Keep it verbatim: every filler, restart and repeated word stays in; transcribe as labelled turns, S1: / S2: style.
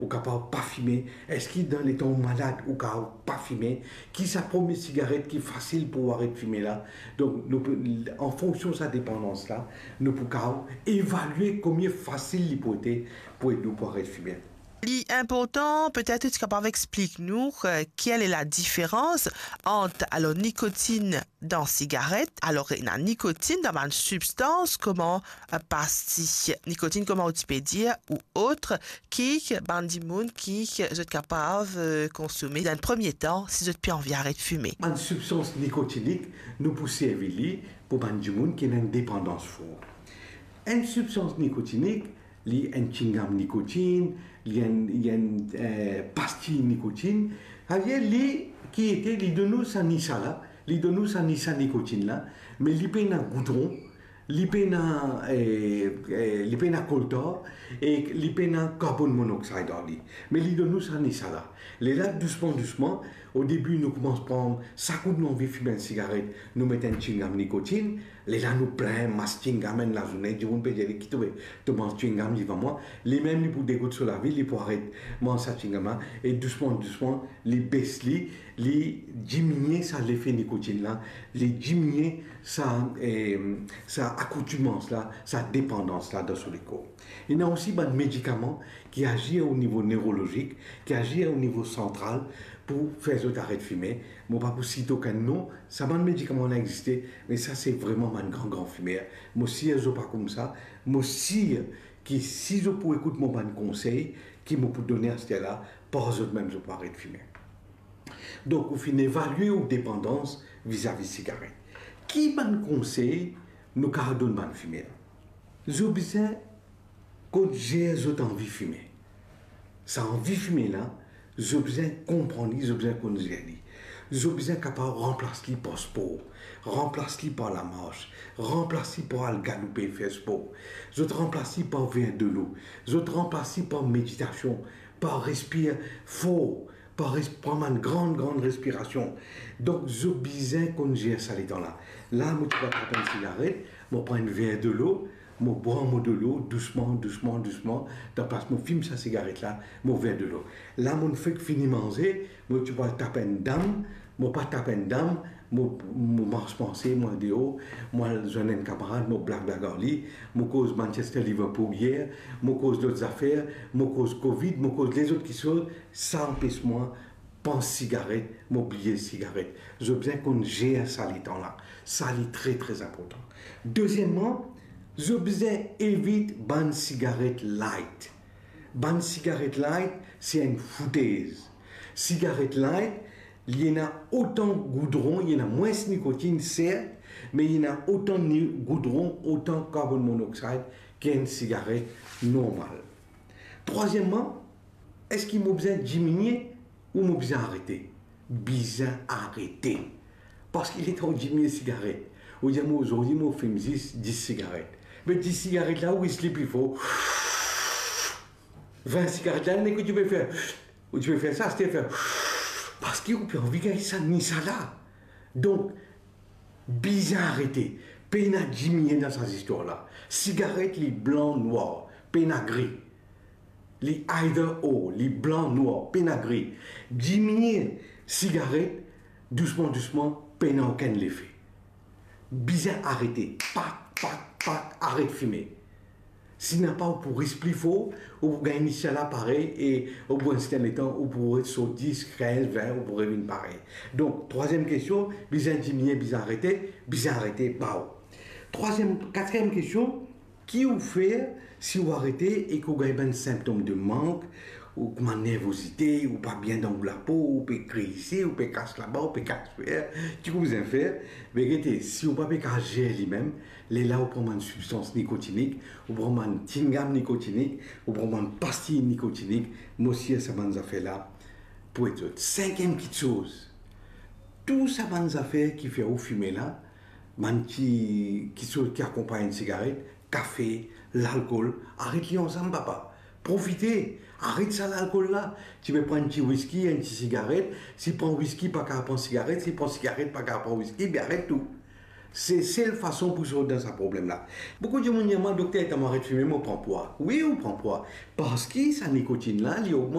S1: ou capable pas fumer, est-ce qu'il dans les temps malades ou capable pas fumer, qui sa première cigarette qui est facile pour arrêter de fumer là. Donc nous, en fonction de sa dépendance là, nous pouvons évaluer combien facile il peut être pour nous pour arrêter de fumer.
S2: L'important, peut-être tu es capable d'expliquer-nous euh, quelle est la différence entre alors nicotine dans cigarette, alors il y a nicotine dans une substance comment euh, pastille, nicotine comment tu peux dire ou autre qui bandimoun qui je capable de euh, consommer dans le premier temps si je peux envie arrêter de fumer.
S1: Une substance nicotinique nous pousse servir pour bandimoun qui a une dépendance forte. Une substance nicotinique il y a un chewing-gum nicotine, il y a une, il y a une euh, pastille nicotine. Il qui était, il donne ça ni ça là, il donne ça ni ça nicotine là, mais il y a un goudron, il y a un coltan et il y a un carbone monoxyde dans lui. Mais il donne ça ni ça là. Les là, doucement, doucement, au début, nous commençons à prendre, ça coûte nous envie de fumer une cigarette, nous mettons un chewing-gum nicotine, les là, nous prenons un chewing-gum la journée, du monde peut dire, qui te tu manges chewing-gum devant moi, les mêmes, ils pour dégoûter sur la ville, ils pour arrêter de manger ça chewing-gum, et doucement, doucement, les baissent, les diminuer ça l'effet nicotine là, les diminuer sa, euh, sa accoutumance là, sa dépendance là dans le corps. Il y a aussi des médicaments qui agissent au niveau neurologique, qui agissent au niveau central pour faire les arrêts de fumer. Moi, pas pour citer aucun nom, ça m'a médicament a existé, mais ça c'est vraiment un grand grand fumeur. Moi si je pas comme ça, moi si qui si je peux écouter mon bon conseil, qui me peut donner à ce là, pas eux même je peux arrêter de fumer. Donc, au final, évaluer aux dépendances vis-à-vis de cigarettes. Qui m'a conseil nous donne de fumer? J'ai besoin quand j'ai envie de fumer. Ça envie de fumer là, j'ai besoin de comprendre, j'ai besoin qu'on nous aide. J'ai besoin capable de remplacer par sport, remplacer par la marche, remplacer par le galoper faire sport, je te remplace par verre de l'eau, je te remplace par méditation, par respirer fort, par prendre une grande, grande respiration. Donc, je besoin qu'on gère ça les temps là. Là, moi, tu vas prendre une cigarette, moi, prends un verre de l'eau, moi, bois de l'eau, doucement, doucement, doucement. Dans place, moi, filme sa cigarette là, moi, verre de l'eau. Là, moi, fait que fini manger, moi, tu vas taper une dame, moi, pas taper une dame, moi, moi, marche penser, moi, dehors, moi, j'en ai un camarade, moi, blague, blague, en lit, moi, cause Manchester, Liverpool hier, moi, cause d'autres affaires, moi, cause Covid, moi, cause les autres qui sont, ça empêche moi, pense cigarette, m'oublier cigarette. Je veux bien qu'on gère ça les temps là. Ça, c'est très, très important. Deuxièmement, je besoin éviter ban cigarette light. Ban cigarette light, c'est une foutaise. Cigarette light, il y en a autant de goudron, il y en a moins de nicotine, certes, mais il y en a autant de goudron, autant de carbone monoxyde qu'une cigarette normale. Troisièmement, est-ce qu'il m'a besoin de diminuer ou m'a besoin d'arrêter? Besoin arrêter. Parce qu'il est en diminuer les cigarettes. Aujourd'hui, moi, je fume dix cigarettes. Mais dix cigarettes là, où il se plus fort. vingt cigarettes là, que tu peux faire. Ou tu peux faire ça, c'est faire. Parce qu'il peut envie de ça, ni ça là. Donc, bizarre arrêter. Peine à diminuer dans cette histoire-là. Cigarettes, les blancs, noirs. Peine à gris. Les either or, les blancs, noirs. Peine à gris. Diminuer cigarettes, doucement, doucement, peine à aucun effet. Bizarre arrêter. Pas, pas, pas, arrête de fumer. S'il n'a pas pour respirer faux, ou pour gagner ça là pareil, et au bout d'un certain temps, ou pour être sur dix, quinze, vingt, ou pour revenir pareil. Donc, troisième question, bizarre diminuer, bizarre arrêter, bizarre arrêter, bah. Troisième, quatrième question, qui vous fait si vous arrêtez et que vous avez un symptôme de manque, ou comme une nervosité, ou pas bien dans la peau, ou peut criser, ou peut casser là-bas, ou peut casser, tu vous en faire. Mais écoutez, si vous ne pouvez pas gérer lui-même, les là, vous prenez une substance nicotinique, vous prenez un chewing-gum nicotinique, vous prenez une pastille nicotinique, moi aussi, ça m'a fait là, pour être autre. Cinquième petite chose, tout ça m'a fait qui fait au fumer là, qui, qui, qui accompagne une cigarette, café, l'alcool, arrêtez ensemble, papa. Profitez, arrête ça l'alcool là. Tu veux prendre un petit whisky, une petite cigarette. Si tu prends whisky, pas qu'à prendre cigarette. Si tu prends cigarette, pas qu'à prendre whisky, bien arrête tout. C'est la façon pour sortir dans ce problème-là. Beaucoup de gens me disent, docteur, tu m'arrêtes de fumer, mais on prend poids. Oui, on prend poids. Parce que sa nicotine là, il augmente.